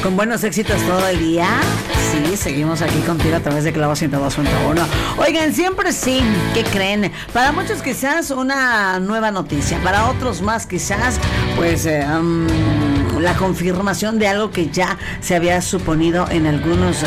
con buenos éxitos todo el día. Sí, seguimos aquí contigo a través de Clavo 102.1. Oigan, siempre sí, ¿qué creen? Para muchos quizás una nueva noticia, para otros más quizás, pues, la confirmación de algo que ya se había suponido en algunos,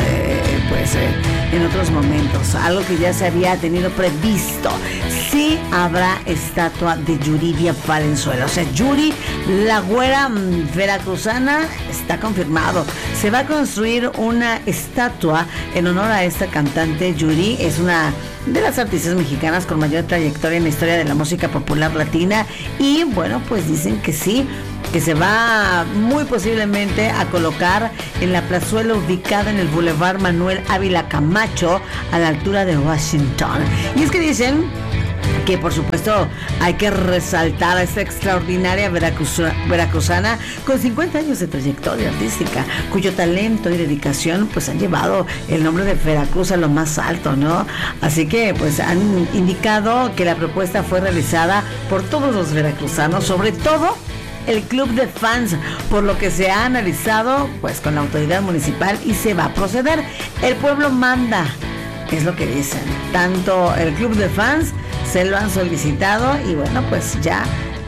en otros momentos, algo que ya se había tenido previsto. Sí habrá estatua de Yuridia Valenzuela. O sea, Yuri, la güera veracruzana, está confirmado. Se va a construir una estatua en honor a esta cantante. Yuri es una de las artistas mexicanas con mayor trayectoria en la historia de la música popular latina. Y bueno, pues dicen que sí, que se va muy posiblemente a colocar en la plazuela ubicada en el Boulevard Manuel Ávila Camacho, a la altura de Washington. Y es que dicen que por supuesto hay que resaltar a esta extraordinaria veracruzana con 50 años de trayectoria artística, cuyo talento y dedicación pues han llevado el nombre de Veracruz a lo más alto, ¿no? Así que pues han indicado que la propuesta fue realizada por todos los veracruzanos, sobre todo el club de fans, por lo que se ha analizado pues con la autoridad municipal y se va a proceder. El pueblo manda, es lo que dicen. Tanto el club de fans se lo han solicitado y bueno, pues ya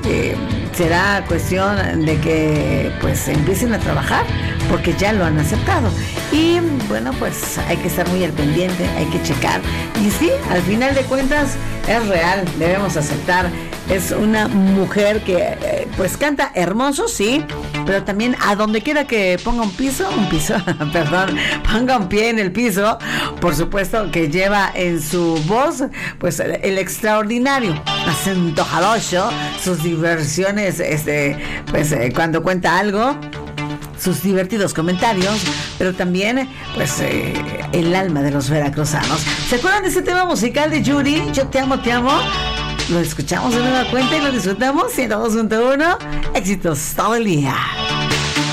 será cuestión de que pues empiecen a trabajar, porque ya lo han aceptado. Y bueno, pues hay que estar muy al pendiente, hay que checar. Y sí, al final de cuentas es real, debemos aceptar. Es una mujer que pues canta hermoso, sí, pero también a donde quiera que ponga un piso, perdón, ponga un pie en el piso, por supuesto que lleva en su voz pues el extraordinario acento jarocho, sus diversiones, cuando cuenta algo, sus divertidos comentarios, pero también pues el alma de los veracruzanos. ¿Se acuerdan de ese tema musical de Yuri? Yo te amo, te amo. Lo escuchamos de nueva cuenta y lo disfrutamos. 102.1, éxitos todo el día.